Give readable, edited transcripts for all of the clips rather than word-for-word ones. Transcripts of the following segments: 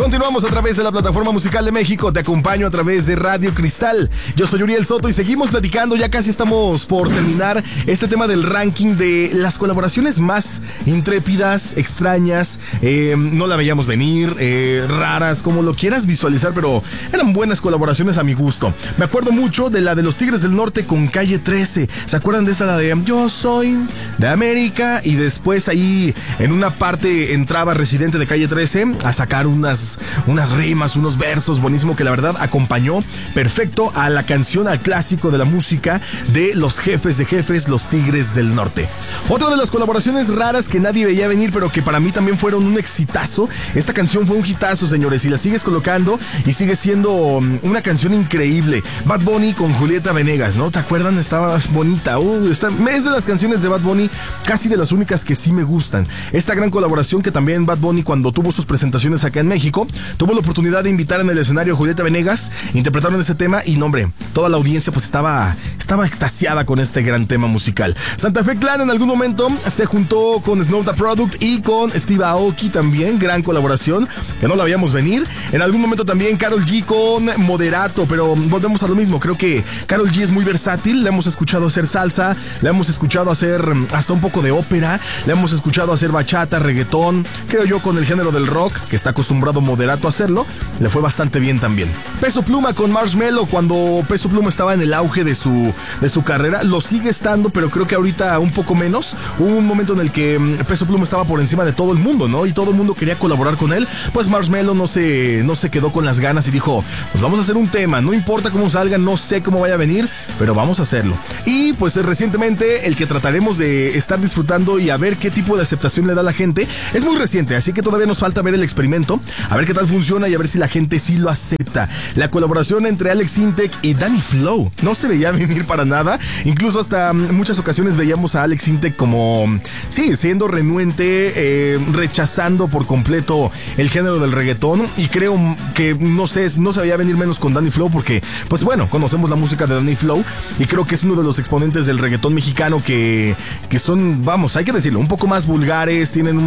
Continuamos a través de la Plataforma Musical de México. Te acompaño a través de Radio Cristal. Yo soy Uriel Soto y seguimos platicando. Ya casi estamos por terminar este tema del ranking de las colaboraciones más intrépidas, extrañas, no la veíamos venir, raras, como lo quieras visualizar, pero eran buenas colaboraciones a mi gusto. Me acuerdo mucho de la de los Tigres del Norte con Calle 13. ¿Se acuerdan de esta, la de Yo soy de América? Y después ahí en una parte entraba Residente de Calle 13 a sacar unas rimas, unos versos buenísimo que la verdad acompañó perfecto a la canción, al clásico de la música de los jefes de jefes, los Tigres del Norte. Otra de las colaboraciones raras que nadie veía venir, pero que para mí también fueron un exitazo. Esta canción fue un hitazo, señores, y la sigues colocando y sigue siendo una canción increíble. Bad Bunny con Julieta Venegas, ¿no? ¿Te acuerdan? Estaba bonita. Es de las canciones de Bad Bunny casi de las únicas que sí me gustan. Esta gran colaboración que también Bad Bunny, cuando tuvo sus presentaciones acá en México, tuvo la oportunidad de invitar en el escenario a Julieta Venegas, interpretaron ese tema y, no, hombre, toda la audiencia pues estaba extasiada con este gran tema musical. Santa Fe Clan en algún momento se juntó con Snow the Product y con Steve Aoki también, gran colaboración, que no la veíamos venir. En algún momento también Karol G con Moderato, pero volvemos a lo mismo, creo que Karol G es muy versátil, la hemos escuchado hacer salsa, la hemos escuchado hacer hasta un poco de ópera, la hemos escuchado hacer bachata, reggaetón, creo yo con el género del rock, que está acostumbrado Moderato a hacerlo, le fue bastante bien también. Peso Pluma con Marshmello, cuando Peso Pluma estaba en el auge de su carrera, lo sigue estando, pero creo que ahorita un poco menos. Hubo un momento en el que Peso Pluma estaba por encima de todo el mundo, ¿no? Y todo el mundo quería colaborar con él, pues Marshmello no se quedó con las ganas y dijo, pues vamos a hacer un tema, no importa cómo salga, no sé cómo vaya a venir, pero vamos a hacerlo. Y pues recientemente el que trataremos de estar disfrutando y a ver qué tipo de aceptación le da la gente, es muy reciente, así que todavía nos falta ver el experimento, a ver qué tal funciona y a ver si la gente sí lo acepta. La colaboración entre Alex Intec y Danny Flow no se veía venir para nada, incluso hasta muchas ocasiones veíamos a Alex Intec como, sí, siendo renuente, rechazando por completo el género del reggaetón, y creo que no se veía venir menos con Danny Flow porque, pues bueno, conocemos la música de Danny Flow y creo que es uno de los exponentes del reggaetón mexicano que son, vamos, hay que decirlo, un poco más vulgares, tienen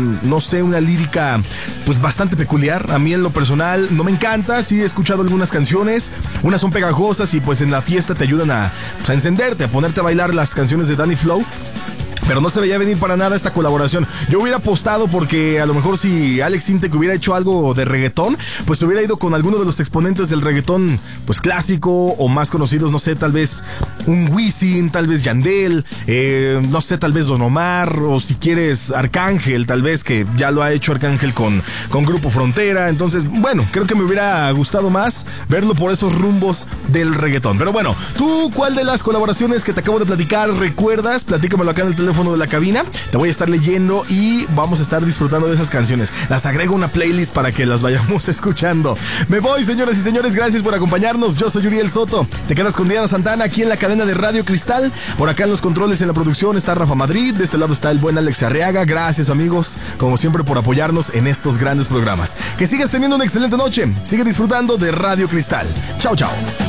una lírica pues bastante peculiar. A mí en lo personal no me encanta, sí he escuchado algunas canciones, unas son pegajosas y pues en la fiesta te ayudan a encenderte, a ponerte a bailar las canciones de Danny Flow. Pero no se veía venir para nada esta colaboración. Yo hubiera apostado porque a lo mejor si Alex Intec hubiera hecho algo de reggaetón, pues hubiera ido con alguno de los exponentes del reggaetón pues clásico o más conocidos, no sé, tal vez un Wisin, tal vez Yandel, no sé, tal vez Don Omar, o si quieres Arcángel, tal vez, que ya lo ha hecho Arcángel con Grupo Frontera. Entonces, bueno, creo que me hubiera gustado más verlo por esos rumbos del reggaetón. Pero bueno, ¿tú cuál de las colaboraciones que te acabo de platicar recuerdas? Platícamelo acá en el teléfono de la cabina, te voy a estar leyendo y vamos a estar disfrutando de esas canciones. Las agrego a una playlist para que las vayamos escuchando. Me voy, señoras y señores, gracias por acompañarnos. Yo soy Uriel Soto. Te quedas con Diana Santana aquí en la cadena de Radio Cristal. Por acá en los controles, en la producción, está Rafa Madrid. De este lado está el buen Alex Arriaga. Gracias, amigos, como siempre, por apoyarnos en estos grandes programas. Que sigas teniendo una excelente noche. Sigue disfrutando de Radio Cristal. Chao, chao.